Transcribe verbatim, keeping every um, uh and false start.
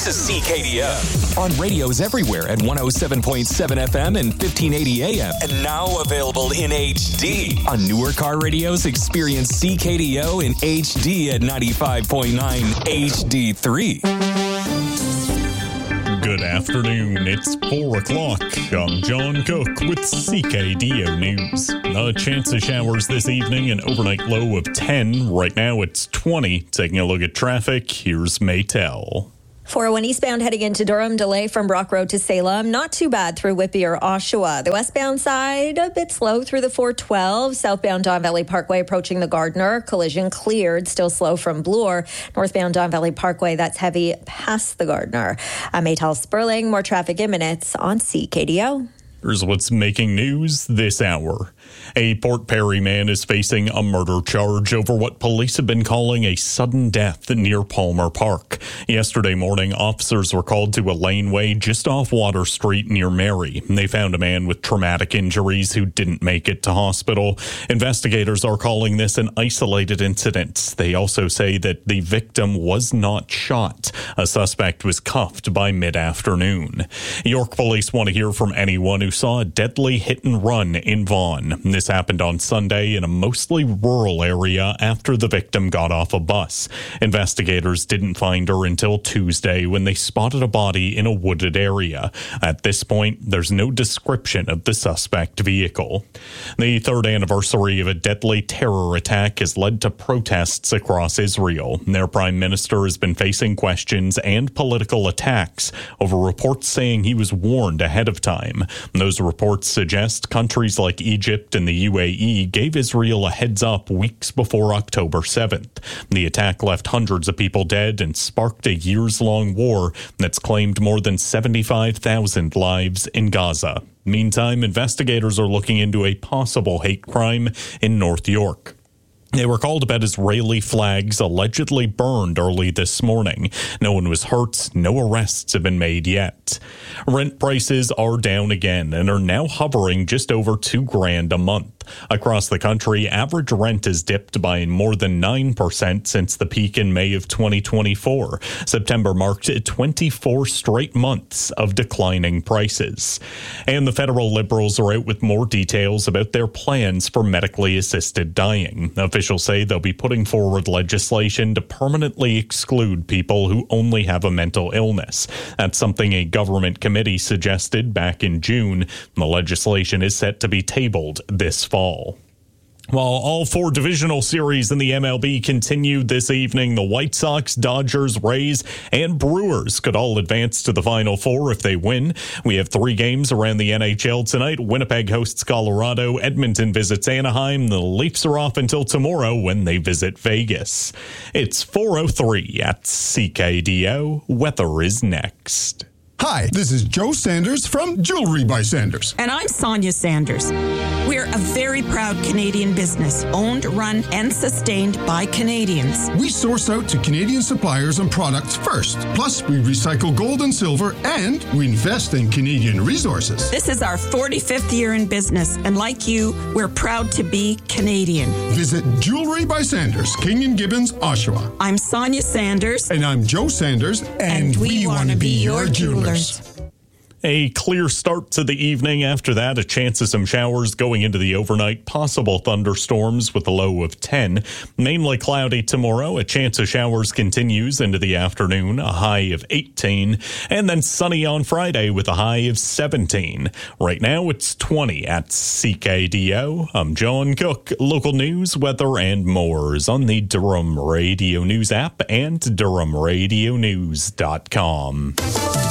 to C K D O. On radios everywhere at one oh seven point seven F M and fifteen eighty A M. And now available in H D. On newer car radios, experience C K D O in H D at ninety-five point nine H D three. Good afternoon. It's four o'clock. I'm John Cook with C K D O News. A chance of showers this evening, an overnight low of ten. Right now it's twenty. Taking a look at traffic, here's Maytel. four oh one eastbound heading into Durham, delay from Brock Road to Salem. Not too bad through Whitby or Oshawa. The westbound side, a bit slow through the four twelve. Southbound Don Valley Parkway approaching the Gardner. Collision cleared, still slow from Bloor. Northbound Don Valley Parkway, that's heavy past the Gardner. I'm Maytel Sperling. More traffic in minutes on C K D O. Here's what's making news this hour. A Port Perry man is facing a murder charge over what police have been calling a sudden death near Palmer Park. Yesterday morning, officers were called to a laneway just off Water Street near Mary. They found a man with traumatic injuries who didn't make it to hospital. Investigators are calling this an isolated incident. They also say that the victim was not shot. A suspect was cuffed by mid-afternoon. York police want to hear from anyone who saw a deadly hit and run in Vaughan. This happened on Sunday in a mostly rural area after the victim got off a bus. Investigators didn't find her until Tuesday when they spotted a body in a wooded area. At this point, there's no description of the suspect vehicle. The third anniversary of a deadly terror attack has led to protests across Israel. Their prime minister has been facing questions and political attacks over reports saying he was warned ahead of time. Those reports suggest countries like Egypt and the U A E gave Israel a heads up weeks before October seventh. The attack left hundreds of people dead and sparked a years-long war that's claimed more than seventy-five thousand lives in Gaza. Meantime, investigators are looking into a possible hate crime in North York. They were called about Israeli flags allegedly burned early this morning. No one was hurt. No arrests have been made yet. Rent prices are down again and are now hovering just over two grand a month. Across the country, average rent has dipped by more than nine percent since the peak in May of twenty twenty-four. September marked twenty-four straight months of declining prices. And the federal Liberals are out with more details about their plans for medically assisted dying. Officials say they'll be putting forward legislation to permanently exclude people who only have a mental illness. That's something a government committee suggested back in June. The legislation is set to be tabled this fall. While all four divisional series in the M L B continued this evening, the White Sox, Dodgers, Rays, and Brewers could all advance to the Final Four if they win. We have three games around the N H L tonight. Winnipeg hosts Colorado, Edmonton visits Anaheim. The Leafs are off until tomorrow when they visit Vegas. It's four oh three at C K D O. Weather is next. Hi, this is Joe Sanders from Jewelry by Sanders. And I'm Sonia Sanders. We're a very proud Canadian business, owned, run, and sustained by Canadians. We source out to Canadian suppliers and products first. Plus, we recycle gold and silver, and we invest in Canadian resources. This is our forty-fifth year in business, and like you, we're proud to be Canadian. Visit Jewelry by Sanders, King and Gibbons, Oshawa. I'm Sonia Sanders. And I'm Joe Sanders, and, and we, we want to be your jeweler. A clear start to the evening. After that, a chance of some showers going into the overnight. Possible thunderstorms with a low of ten. Mainly cloudy tomorrow. A chance of showers continues into the afternoon. A high of eighteen. And then sunny on Friday with a high of seventeen. Right now, it's twenty at C K D O. I'm John Cook. Local news, weather, and more is on the Durham Radio News app and durham radio news dot com.